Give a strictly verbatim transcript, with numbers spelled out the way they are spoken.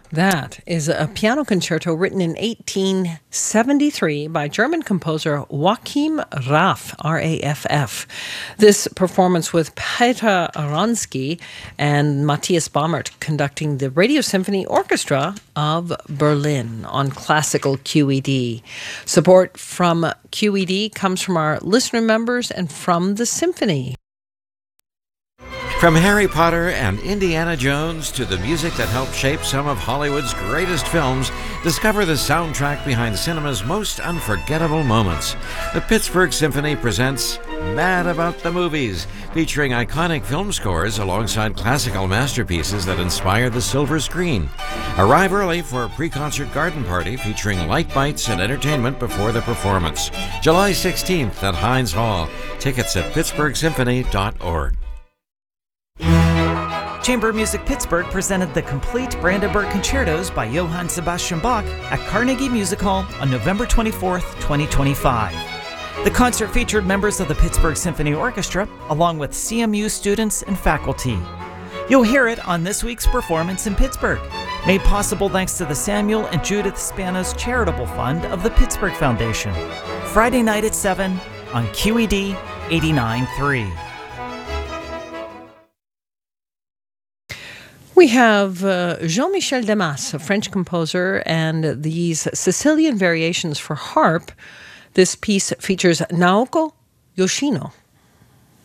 That is a piano concerto written in eighteen seventy-three by German composer Joachim Raff, R A F F. This performance with Peter Wronski and Matthias Baumert conducting the Radio Symphony Orchestra of Berlin on classical Q E D. Support from Q E D comes from our listener members and from the symphony. From Harry Potter and Indiana Jones to the music that helped shape some of Hollywood's greatest films, discover the soundtrack behind cinema's most unforgettable moments. The Pittsburgh Symphony presents Mad About the Movies, featuring iconic film scores alongside classical masterpieces that inspired the silver screen. Arrive early for a pre-concert garden party featuring light bites and entertainment before the performance. July sixteenth at Heinz Hall. Tickets at pittsburgh symphony dot org. Chamber Music Pittsburgh presented the complete Brandenburg Concertos by Johann Sebastian Bach at Carnegie Music Hall on November twenty-fourth, twenty twenty-five. The concert featured members of the Pittsburgh Symphony Orchestra, along with C M U students and faculty. You'll hear it on this week's performance in Pittsburgh, made possible thanks to the Samuel and Judith Spanos Charitable Fund of the Pittsburgh Foundation. Friday night at seven on Q E D eighty-nine point three. We have uh, Jean-Michel Demas, a French composer, and these Sicilian variations for harp. This piece features Naoko Yoshino.